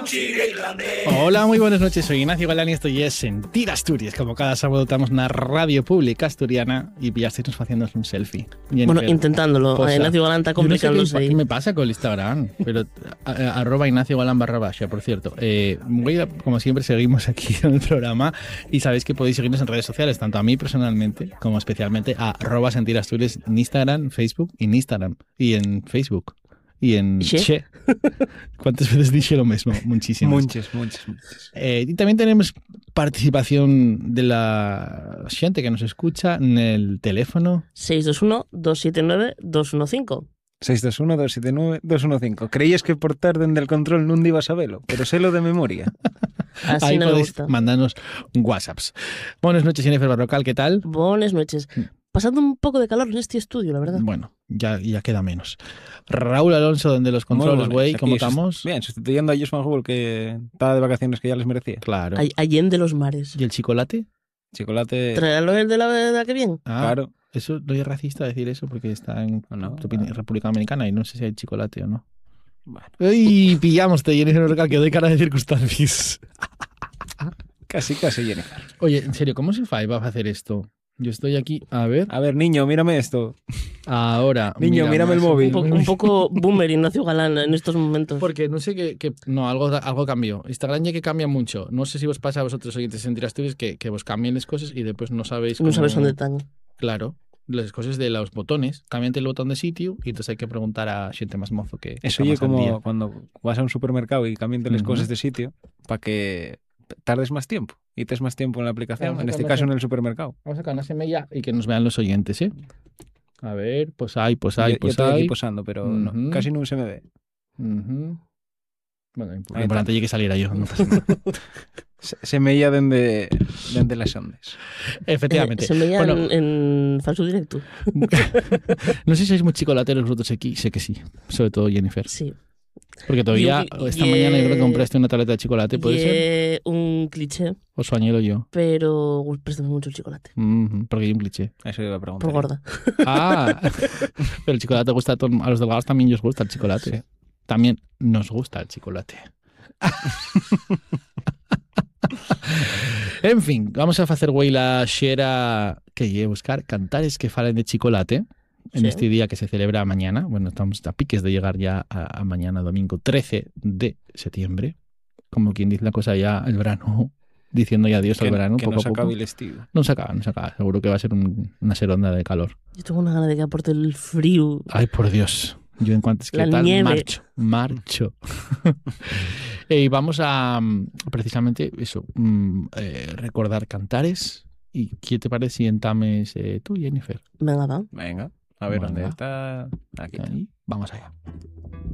Hola, muy buenas noches, soy Ignacio Galán y esto ya es Sentir Asturias. Como cada sábado estamos una radio pública asturiana y ya estáis haciéamos un selfie. Jennifer, bueno, intentándolo. posa. Ignacio Galán está complicándose No sé ahí. qué me pasa con el Instagram, pero arroba Ignacio Galán /, por cierto. Como siempre, seguimos aquí en el programa y sabéis que podéis seguirnos en redes sociales, tanto a mí personalmente como especialmente a @Sentir Asturias en Instagram, Facebook y en Instagram y en Facebook. Y en Che. ¿Cuántas veces dije lo mismo? Muchísimas. Muchas. Y también tenemos participación de la gente que nos escucha en el teléfono 621-279-215. 621-279-215. Creías que por tarde del control non ibas a velo, pero sélo de memoria. Así ahí no me podéis gusta. mandarnos WhatsApps. Buenas noches, Jennifer Barrocal, ¿qué tal? Buenas noches. Pasando un poco de calor en este estudio, la verdad. Bueno, ya queda menos. Raúl Alonso, donde los controles, güey, ¿cómo estamos? Bien, sustituyendo a Joshua Hubble, que estaba de vacaciones que ya les merecía. Claro. Allende los mares. ¿Y el chocolate? Chocolate. ¿Traerlo el de la que bien? Claro. Eso no es racista decir eso porque está en No. República Dominicana y no sé si hay chocolate o no. Bueno, ¡Ay! Pillamos, Jennifer Barrocal, que doy cara de circunstancias. casi, Jennifer. Oye, en serio, ¿cómo se va a hacer esto? Yo estoy aquí, a ver. A ver, niño, mírame esto. Ahora. Niño, mírame el móvil. Un poco boomer Ignacio Galán en estos momentos. Porque no sé qué no, algo cambió. Instagram ya que cambia mucho. No sé si vos pasa a vosotros oyentes de Sentir Asturias que vos cambien las cosas y después no sabéis No sabes dónde están. Claro. Las cosas de los botones. Cámbiate el botón de sitio y entonces hay que preguntar a gente más mozo que Eso está oye más al como día. cuando vas a un supermercado y cambian las Ujú. cosas de sitio para que tardes más tiempo y estés más tiempo en la aplicación, Vamos a en este cambiar. caso en el supermercado. Vamos a sacar una semilla y que nos vean los oyentes, ¿eh? A ver, pues hay. Yo estoy aquí posando, pero no, Ujú. casi no se me ve. Ujú. Bueno, lo Ahí importante está. es que saliera yo. No pasa nada. Se me iba dende las ondas. Efectivamente. Se me Bueno, en falso directo. no sé si sois muy chocolateros vosotros aquí. Sé que sí. Sobre todo Jennifer. Sí. Porque todavía esta mañana yo creo que compraste una tableta de chocolate, ¿puede ser? Un cliché, O suañero yo. pero préstame mucho el chocolate. Porque hay un cliché. Eso iba a preguntar. Por gorda. Ah, pero el chocolate gusta a los delgados, también os gusta el chocolate. Sí. También nos gusta el chocolate. En fin, vamos a hacer güey la xera que lle buscar cantares que falen de chocolate en Sí. este día que se celebra mañana. Bueno, estamos a piques de llegar ya a mañana, domingo 13 de septiembre. Como quien dice la cosa, ya el verano, diciendo ya adiós al verano, que poco no a se poco. acabe el estilo. No se acaba. Seguro que va a ser una seronda de calor. Yo tengo una gana de que aporte el frío. Ay, por Dios. Yo en cuanto es que La tal, nieve. marcho. Y vamos a, precisamente, eso, recordar cantares. ¿Y qué te parece si entames tú, Jennifer? Venga, va. Venga, a ver Venga. dónde está. Aquí. Ahí, vamos allá.